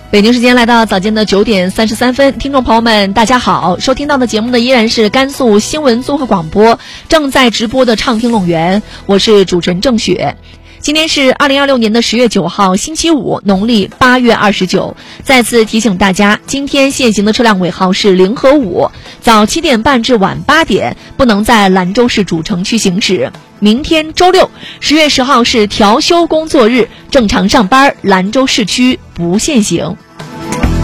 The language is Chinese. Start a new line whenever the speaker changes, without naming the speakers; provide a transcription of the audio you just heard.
北京时间来到早间的9点33分，听众朋友们大家好，收听到的节目呢依然是甘肃新闻综合广播正在直播的畅听弄园，我是主持人郑雪。今天是2026年的10月9号星期五，农历8月29。再次提醒大家，今天限行的车辆尾号是0和5，早7点半至晚8点不能在兰州市主城区行驶。明天周六10月10号是调休工作日，正常上班，兰州市区不限行。